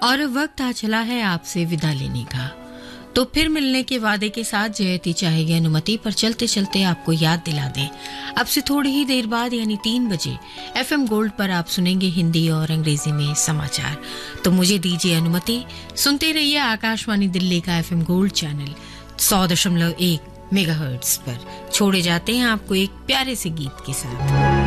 और वक्त आ चला है आपसे विदा लेने का। तो फिर मिलने के वादे के साथ जयती चाहेगी अनुमति, पर चलते चलते आपको याद दिला दें, अब से थोड़ी ही देर बाद यानी 3 बजे FM गोल्ड पर आप सुनेंगे हिंदी और अंग्रेजी में समाचार। तो मुझे दीजिए अनुमति, सुनते रहिए आकाशवाणी दिल्ली का FM गोल्ड चैनल 100.1 मेगाहर्ट्ज पर। छोड़े जाते हैं आपको एक प्यारे से गीत के साथ।